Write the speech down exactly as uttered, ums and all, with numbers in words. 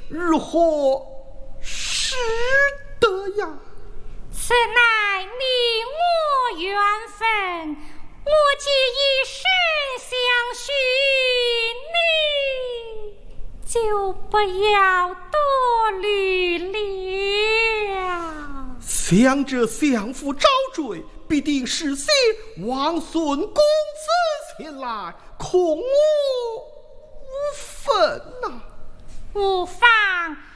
如何使得呀？ 此乃你我缘分，我既以身相许，你就不要多虑了。 想这相夫招赘，必定是些王孙公子前来，恐我无分呐、 无妨，